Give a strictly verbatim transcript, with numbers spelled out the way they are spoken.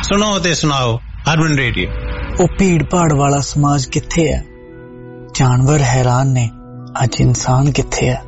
सुनो ते सुनाओ अर्बन रेडियो। ओ भीड़ भाड़ वाला समाज किथे है? जानवर हैरान ने, अज इंसान किथे है?